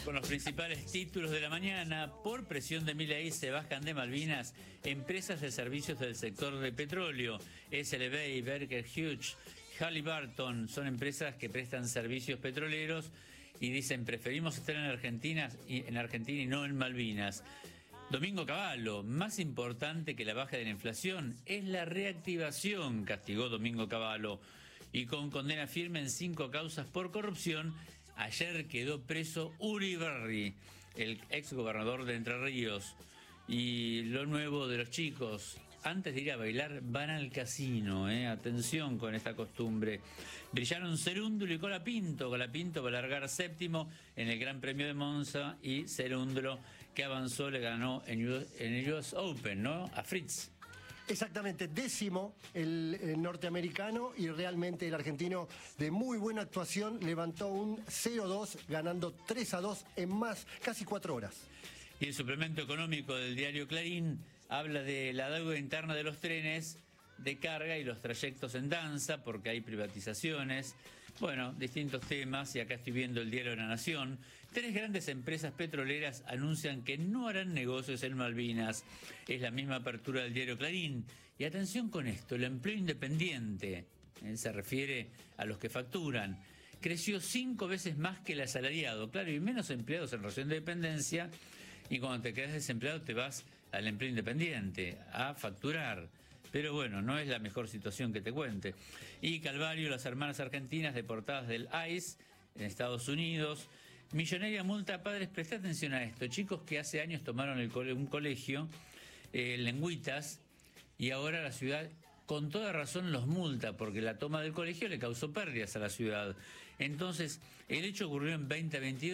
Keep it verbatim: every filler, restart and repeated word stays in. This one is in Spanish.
Con los principales títulos de la mañana, por presión de Milei se bajan de Malvinas empresas de servicios del sector de petróleo. S L B, Baker Hughes, Halliburton son empresas que prestan servicios petroleros y dicen preferimos estar en Argentina, en Argentina y no en Malvinas. Domingo Cavallo, más importante que la baja de la inflación es la reactivación, castigó Domingo Cavallo. Y con condena firme en cinco causas por corrupción, ayer quedó preso Uribarri, el exgobernador de Entre Ríos. Y lo nuevo de los chicos, antes de ir a bailar van al casino, ¿eh? Atención con esta costumbre. Brillaron Cerúndulo y Colapinto. Colapinto va a largar séptimo en el Gran Premio de Monza y Cerúndulo, que avanzó, le ganó en, en el U S Open, ¿no? A Fritz. Exactamente, décimo el, el norteamericano, y realmente el argentino de muy buena actuación levantó un cero dos ganando tres a dos en más, casi cuatro horas. Y el suplemento económico del diario Clarín habla de la deuda interna de los trenes de carga y los trayectos en danza, porque hay privatizaciones, bueno, distintos temas, y acá estoy viendo el diario de La Nación. Tres grandes empresas petroleras anuncian que no harán negocios en Malvinas. Es la misma apertura del diario Clarín. Y atención con esto, el empleo independiente, eh, se refiere a los que facturan, creció cinco veces más que el asalariado. Claro, y menos empleados en relación de dependencia, y cuando te quedas desempleado te vas al empleo independiente, a facturar. Pero bueno, no es la mejor situación que te cuente. Y Calvario, las hermanas argentinas deportadas del I C E en Estados Unidos. Millonaria multa a padres, presta atención a esto. Chicos que hace años tomaron el cole, un colegio, eh, Lengüitas, y ahora la ciudad con toda razón los multa porque la toma del colegio le causó pérdidas a la ciudad. Entonces, el hecho ocurrió en veinte veintidós.